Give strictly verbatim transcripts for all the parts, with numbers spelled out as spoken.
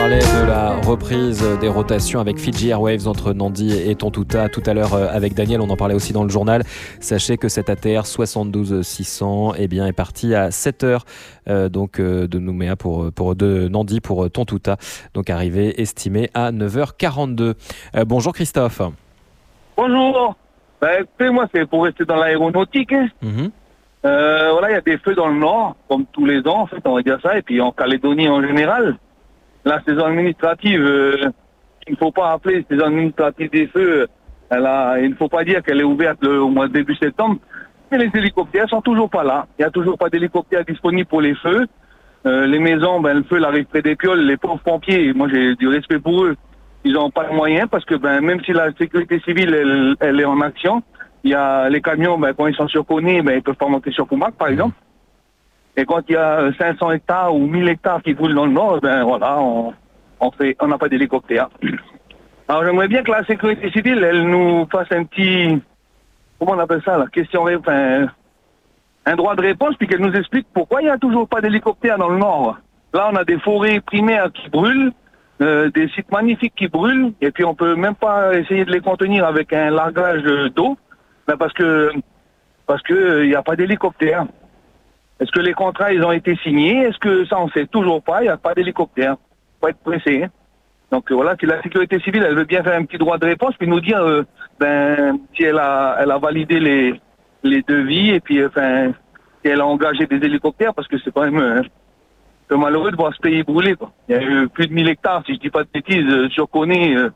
parlait de la reprise des rotations avec Fiji Airways entre Nandi et Tontouta tout à l'heure avec Daniel, on en parlait aussi dans le journal. Sachez que cet A T R soixante-douze six cents eh bien, est parti à sept heures euh, donc, euh, de Nouméa pour, pour, de Nandi pour Tontouta, donc arrivée estimée à neuf heures quarante-deux. Euh, bonjour Christophe. Bonjour. Ben, écoutez, moi c'est pour rester dans l'aéronautique. Hein. Mm-hmm. Euh, voilà, il y a des feux dans le nord, comme tous les ans, en fait, on va dire ça, et puis en Calédonie en général. La saison administrative, euh, il ne faut pas appeler saison administrative des feux, elle a, il ne faut pas dire qu'elle est ouverte le, au mois de début septembre, mais les hélicoptères sont toujours pas là. Il n'y a toujours pas d'hélicoptères disponibles pour les feux. Euh, les maisons, ben, le feu arrive près des pioles, les pauvres pompiers, moi j'ai du respect pour eux, ils n'ont pas de moyens, parce que ben, même si la sécurité civile, elle, elle est en action, il y a les camions, ben, quand ils sont sur Coney, ben, ils peuvent pas monter sur Poumac, par exemple. Et quand il y a cinq cents hectares ou mille hectares qui brûlent dans le nord, ben voilà, on on fait, on n'a pas d'hélicoptère. Alors j'aimerais bien que la sécurité civile, elle nous fasse un petit, comment on appelle ça, la question, enfin, un droit de réponse, puis qu'elle nous explique pourquoi il n'y a toujours pas d'hélicoptère dans le nord. Là, on a des forêts primaires qui brûlent, euh, des sites magnifiques qui brûlent, et puis on peut même pas essayer de les contenir avec un largage d'eau. Ben parce que parce que il n'y a pas d'hélicoptère. Est-ce que les contrats ils ont été signés? Est-ce que ça on sait toujours pas? Il n'y a pas d'hélicoptère. Faut être pressé. Hein. Donc euh, voilà, si la sécurité civile elle veut bien faire un petit droit de réponse puis nous dire euh, ben si elle a elle a validé les les devis et puis enfin si elle a engagé des hélicoptères parce que c'est quand même euh, c'est malheureux de voir ce pays brûler quoi. Il y a eu plus de mille hectares si je dis pas de bêtises euh, sur Coney euh,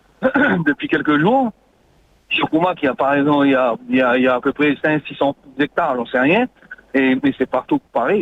depuis quelques jours. Sur Poumac, il y a par exemple, il y a, il y a, il y a à peu près cinq cents six cents hectares, j'en sais rien, et, mais c'est partout pareil.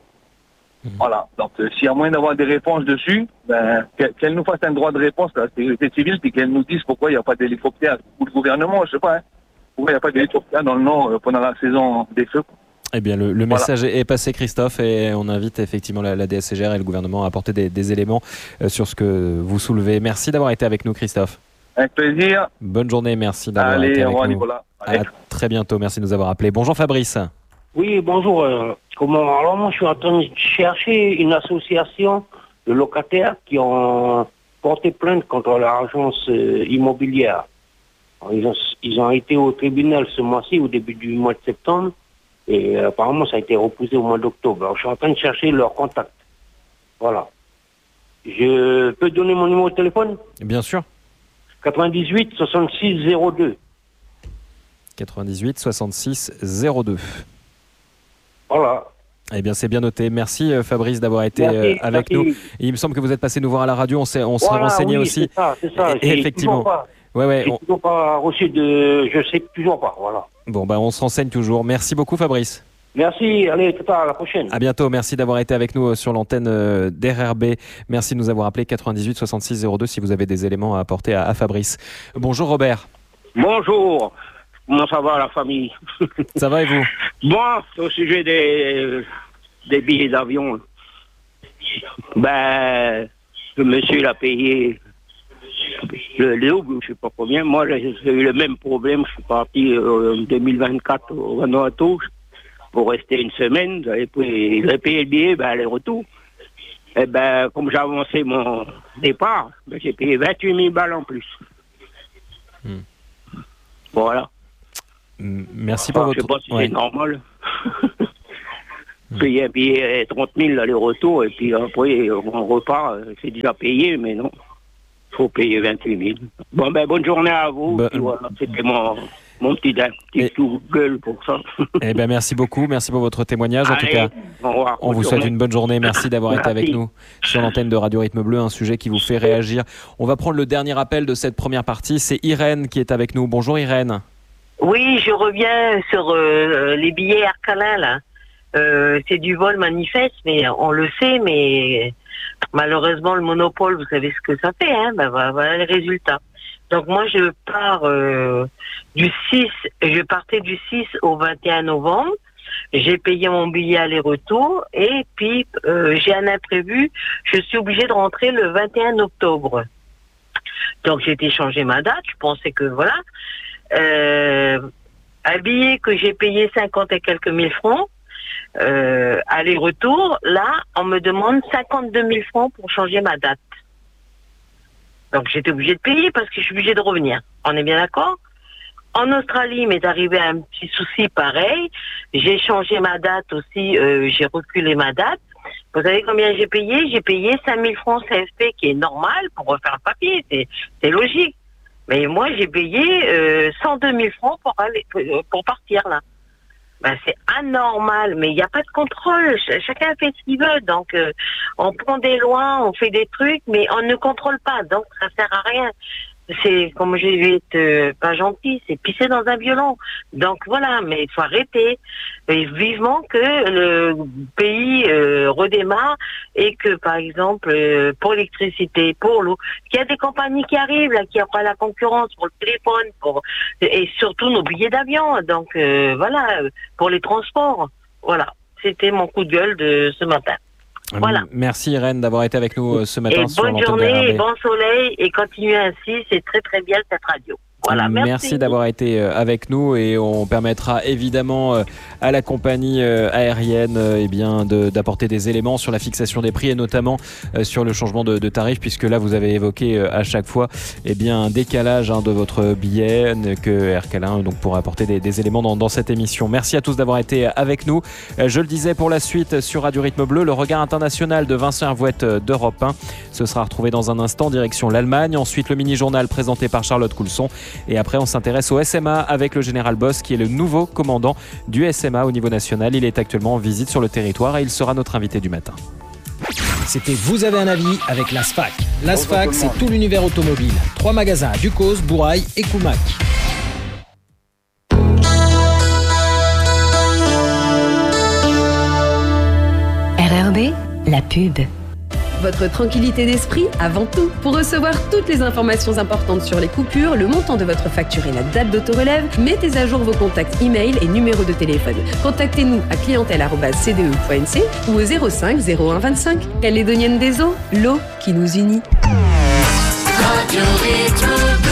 Mmh. Voilà, donc euh, s'il y a moyen d'avoir des réponses dessus, ben, qu'elle, qu'elle nous fasse un droit de réponse, la sécurité civile, puis qu'elle nous dise pourquoi il n'y a pas d'hélicoptère, ou le gouvernement, je sais pas, hein, pourquoi il n'y a pas d'hélicoptère dans le nord euh, pendant la saison des feux. Eh bien, le, le message voilà. est passé, Christophe, et on invite effectivement la, la D S C G R et le gouvernement à apporter des, des éléments euh, sur ce que vous soulevez. Merci d'avoir été avec nous, Christophe. Avec plaisir. Bonne journée, merci d'avoir Allez, été avec au revoir, nous. Nicolas. À très bientôt, merci de nous avoir appelés. Bonjour Fabrice. Oui, bonjour. Euh, comment alors moi je suis en train de chercher une association de locataires qui ont porté plainte contre l'agence euh, immobilière. Alors, ils, ont, ils ont été au tribunal ce mois-ci, au début du mois de septembre, et euh, apparemment ça a été repoussé au mois d'octobre. Alors je suis en train de chercher leur contact. Voilà. Je peux donner mon numéro de téléphone ? Bien sûr. quatre-vingt-dix-huit soixante-six zéro deux. quatre-vingt-dix-huit soixante-six zéro deux. Voilà. Eh bien, c'est bien noté. Merci Fabrice d'avoir été merci, avec merci. nous. Et il me semble que vous êtes passé nous voir à la radio. On s'est, on s'est voilà, renseigné oui, aussi. C'est ça, c'est ça. Et, effectivement. Ouais, ouais, J'ai on... toujours pas reçu de. Je sais toujours pas. Voilà. Bon, bah, on se renseigne toujours. Merci beaucoup, Fabrice. Merci, allez, tout à, à la prochaine. À bientôt, merci d'avoir été avec nous sur l'antenne d'R R B. Merci de nous avoir appelé quatre-vingt-dix-huit soixante-six zéro deux si vous avez des éléments à apporter à, à Fabrice. Bonjour Robert. Bonjour, comment ça va la famille? Ça va et vous? Bon, au sujet des, des billets d'avion, ben, le monsieur l'a payé le double, je sais pas combien. Moi, j'ai eu le même problème, je suis parti en deux mille vingt-quatre au Vanuatu. Pour rester une semaine, j'avais payé le billet, ben, aller-retour. Et ben, comme j'ai avancé mon départ, ben, j'ai payé vingt-huit mille balles en plus. Hmm. Voilà. Merci pour enfin, votre... Je sais pas si ouais. c'est normal. Payer un billet trente mille aller-retour, et puis après, on repart, c'est déjà payé, mais non. Il faut payer vingt-huit mille. Bon, ben, bonne journée à vous. Bah, voilà, c'était mon... Mon petit, petit tout gueule pour ça. Eh bien, merci beaucoup. Merci pour votre témoignage. En Allez, tout cas, au revoir, on vous journée. souhaite une bonne journée. Merci d'avoir été avec nous sur l'antenne de Radio Rythme Bleu. Un sujet qui vous fait réagir. On va prendre le dernier appel de cette première partie. C'est Irène qui est avec nous. Bonjour Irène. Oui, je reviens sur euh, les billets Air Calin, là. Euh, c'est du vol manifeste, mais on le sait, mais malheureusement, le monopole, vous savez ce que ça fait, hein. Ben, voilà les résultats. Donc moi je pars euh, du six, je partais du six au vingt et un novembre. J'ai payé mon billet aller-retour et puis euh, j'ai un imprévu. Je suis obligée de rentrer le vingt et un octobre. Donc j'ai été changer ma date. Je pensais que voilà, euh, un billet que j'ai payé cinquante et quelques mille francs euh, aller-retour. Là, on me demande cinquante-deux mille francs pour changer ma date. Donc j'étais obligée de payer parce que je suis obligée de revenir. On est bien d'accord? En Australie, il m'est arrivé un petit souci pareil. J'ai changé ma date aussi, euh, j'ai reculé ma date. Vous savez combien j'ai payé? J'ai payé cinq mille francs C F P, qui est normal pour refaire le papier, c'est, c'est logique. Mais moi, j'ai payé euh, cent deux mille francs pour aller pour partir là. Ben, c'est anormal, mais il n'y a pas de contrôle. Ch- chacun fait ce qu'il veut. Donc, euh, on prend des lois, on fait des trucs, mais on ne contrôle pas. Donc, ça sert à rien. C'est, comme je vais être euh, pas gentil, c'est pisser dans un violon. Donc voilà, mais il faut arrêter. Et vivement que le pays euh, redémarre et que, par exemple, euh, pour l'électricité, pour l'eau, qu'il y a des compagnies qui arrivent, là, qui offrent la concurrence pour le téléphone, pour et surtout nos billets d'avion. Donc euh, voilà, pour les transports. Voilà, c'était mon coup de gueule de ce matin. Voilà. Merci Irène d'avoir été avec nous ce matin et sur bonne l'antenne de R R B. journée, bon soleil et continuez ainsi, c'est très très bien cette radio. Voilà, merci. Merci d'avoir été avec nous et on permettra évidemment à la compagnie aérienne eh bien, de, d'apporter des éléments sur la fixation des prix et notamment sur le changement de, de tarif, puisque là vous avez évoqué à chaque fois eh bien, un décalage hein, de votre billet que Air Calin donc, pourra apporter des, des éléments dans, dans cette émission. Merci à tous d'avoir été avec nous. Je le disais, pour la suite sur Radio Rythme Bleu, le regard international de Vincent Hervouette d'Europe un. Ce sera retrouvé dans un instant direction l'Allemagne. Ensuite le mini-journal présenté par Charlotte Coulson. Et après, on s'intéresse au S M A avec le général Boss, qui est le nouveau commandant du S M A au niveau national. Il est actuellement en visite sur le territoire et il sera notre invité du matin. C'était Vous avez un avis avec l'ASFAC. L'ASFAC, c'est tout l'univers automobile. Trois magasins à Ducos, Bourail et Coumac. R R B, la pub. Votre tranquillité d'esprit avant tout. Pour recevoir toutes les informations importantes sur les coupures, le montant de votre facture et la date d'autorelève, mettez à jour vos contacts e-mail et numéros de téléphone. Contactez-nous à clientèle arobase c d e point n c ou au zéro cinq zéro un vingt-cinq. Calédonienne des eaux, l'eau qui nous unit. Radio Rythme Bleu.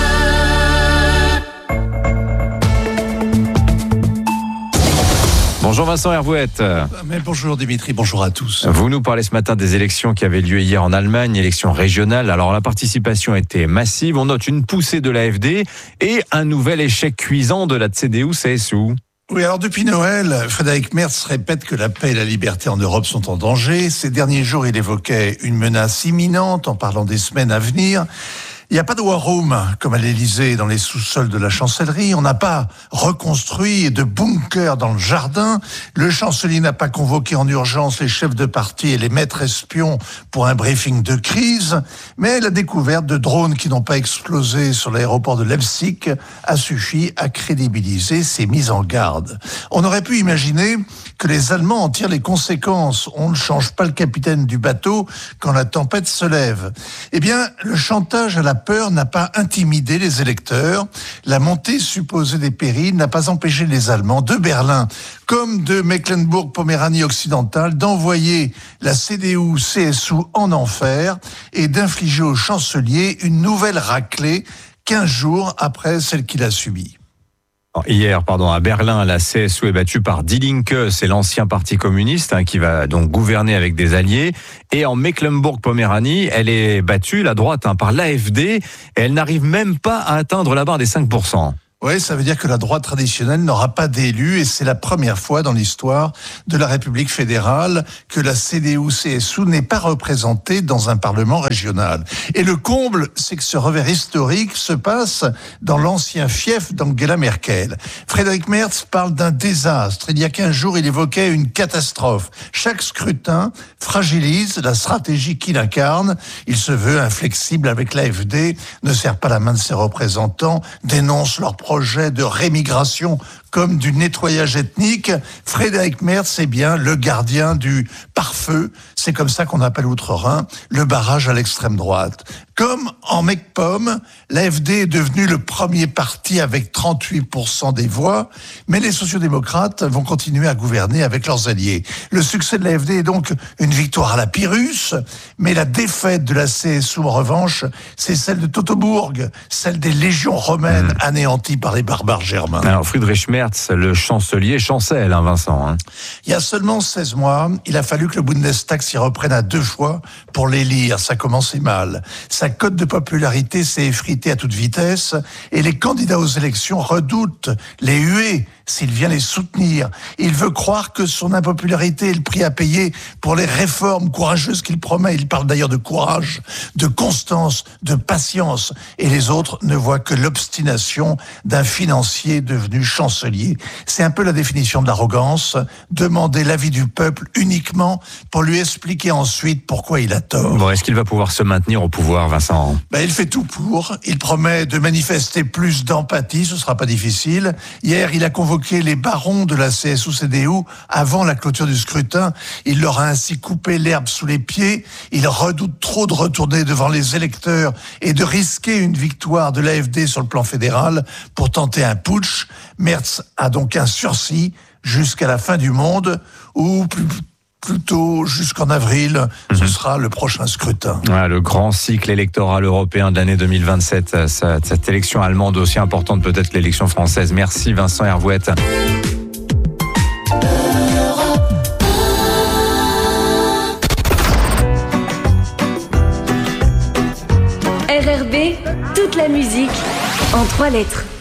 Bonjour Vincent Hervouette. Mais bonjour Dimitri, bonjour à tous. Vous nous parlez ce matin des élections qui avaient lieu hier en Allemagne, élections régionales. Alors la participation était massive, on note une poussée de l'A F D et un nouvel échec cuisant de la C D U C S U. Oui, alors depuis Noël, Frédéric Merz répète que la paix et la liberté en Europe sont en danger. Ces derniers jours, il évoquait une menace imminente en parlant des semaines à venir. Il n'y a pas de war room comme à l'Élysée dans les sous-sols de la chancellerie. On n'a pas reconstruit de bunker dans le jardin. Le chancelier n'a pas convoqué en urgence les chefs de parti et les maîtres espions pour un briefing de crise. Mais la découverte de drones qui n'ont pas explosé sur l'aéroport de Leipzig a suffi à crédibiliser ces mises en garde. On aurait pu imaginer que les Allemands en tirent les conséquences. On ne change pas le capitaine du bateau quand la tempête se lève. Eh bien, le chantage à la peur n'a pas intimidé les électeurs. La montée supposée des périls n'a pas empêché les Allemands de Berlin comme de Mecklembourg-Poméranie occidentale d'envoyer la C D U C S U en enfer et d'infliger au chancelier une nouvelle raclée quinze jours après celle qu'il a subie. Hier, pardon, à Berlin, la C S U est battue par Die Linke, c'est l'ancien parti communiste hein, qui va donc gouverner avec des alliés. Et en Mecklembourg-Poméranie, elle est battue, la droite, hein, par l'A F D, et elle n'arrive même pas à atteindre la barre des cinq pour cent. Oui, ça veut dire que la droite traditionnelle n'aura pas d'élu et c'est la première fois dans l'histoire de la République fédérale que la C D U C S U n'est pas représentée dans un parlement régional. Et le comble, c'est que ce revers historique se passe dans l'ancien fief d'Angela Merkel. Frédéric Merz parle d'un désastre. Il y a quinze jours, il évoquait une catastrophe. Chaque scrutin fragilise la stratégie qu'il incarne. Il se veut inflexible avec l'A F D, ne serre pas la main de ses représentants, dénonce leurs projet de rémigration comme du nettoyage ethnique. Frédéric Merz est bien le gardien du pare-feu. C'est comme ça qu'on appelle Outre-Rhin le barrage à l'extrême droite. Comme en Mecpom, l'A F D est devenu le premier parti avec trente-huit pour cent des voix, mais les sociodémocrates vont continuer à gouverner avec leurs alliés. Le succès de l'A F D est donc une victoire à la Pyrrhus, mais la défaite de la C S U, en revanche, c'est celle de Teutobourg, celle des légions romaines mmh. anéanties par les barbares germains. Alors Friedrich Merz Merz, le chancelier, chancelle, hein, Vincent. Hein. Il y a seulement seize mois, il a fallu que le Bundestag s'y reprenne à deux fois pour l'élire. Ça commençait mal. Sa cote de popularité s'est effritée à toute vitesse et les candidats aux élections redoutent les huées s'il vient les soutenir. Il veut croire que son impopularité est le prix à payer pour les réformes courageuses qu'il promet. Il parle d'ailleurs de courage, de constance, de patience. Et les autres ne voient que l'obstination d'un financier devenu chancelier. C'est un peu la définition de l'arrogance. Demander l'avis du peuple uniquement pour lui expliquer ensuite pourquoi il a tort. Bon, est-ce qu'il va pouvoir se maintenir au pouvoir, Vincent ? Ben, il fait tout pour. Il promet de manifester plus d'empathie. Ce sera pas difficile. Hier, il a convoqué les barons de la C S U C D U avant la clôture du scrutin. Il leur a ainsi coupé l'herbe sous les pieds. Il redoute trop de retourner devant les électeurs et de risquer une victoire de l'A F D sur le plan fédéral pour tenter un putsch. Merz a donc un sursis jusqu'à la fin du monde, ou plus plutôt jusqu'en avril, mmh. ce sera le prochain scrutin. Ouais, le grand cycle électoral européen de l'année deux mille vingt-sept, cette, cette élection allemande aussi importante peut-être que l'élection française. Merci Vincent Hervouette. R R B, toute la musique en trois lettres.